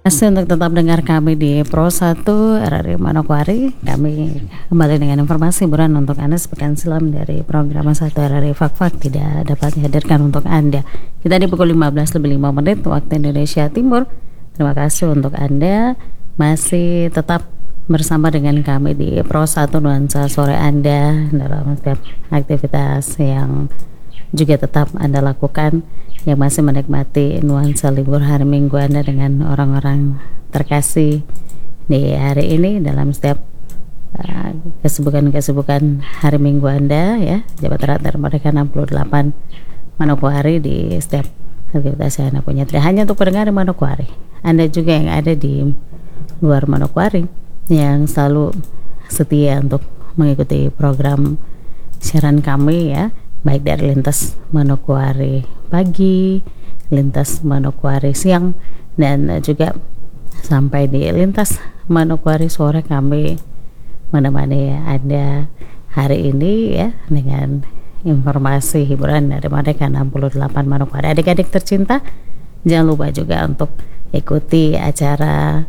Kasih untuk tetap dengar kami di Pro 1 RRI Manokwari. Kami kembali dengan informasi hiburan untuk Anda sepekan silam dari program 1 RRI Fak-Fak tidak dapat dihadirkan untuk Anda. Kita di pukul 15:05 waktu Indonesia Timur. Terima kasih untuk Anda masih tetap bersama dengan kami di Pro 1 nuansa sore Anda dalam setiap aktivitas yang juga tetap Anda lakukan, yang masih menikmati nuansa libur hari Minggu Anda dengan orang-orang terkasih di hari ini dalam setiap kesibukan hari Minggu Anda ya. Jabat Erat dan Merdeka 68 Manokwari di setiap aktivitas yang Anda punya. Tidak hanya untuk pendengar di Manokwari, Anda juga yang ada di luar Manokwari yang selalu setia untuk mengikuti program siaran kami ya, baik dari lintas Manokwari pagi, lintas Manokwari siang, dan juga sampai di lintas Manokwari sore. Kami menemani Anda hari ini ya dengan informasi hiburan dari Merdeka 68 Manokwari. Adik-adik tercinta, jangan lupa juga untuk ikuti acara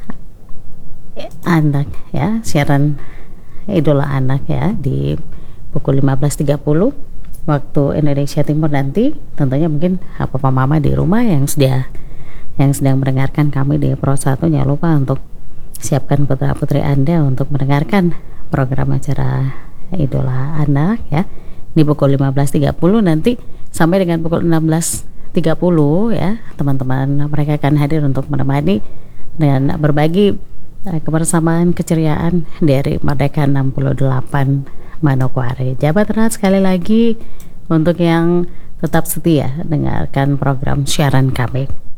anak ya, siaran Idola Anak ya di pukul 15.30 waktu Indonesia Timur nanti. Tentunya mungkin papa mama di rumah yang sedang mendengarkan kami di Pro 1, jangan lupa untuk siapkan putra putri Anda untuk mendengarkan program acara Idola Anak ya di pukul 15.30 nanti sampai dengan pukul 16.30 ya. Teman-teman mereka akan hadir untuk menemani dan berbagi kebersamaan keceriaan dari Merdeka 68 Manokwari. Jabat erat sekali lagi untuk yang tetap setia dengarkan program siaran kami.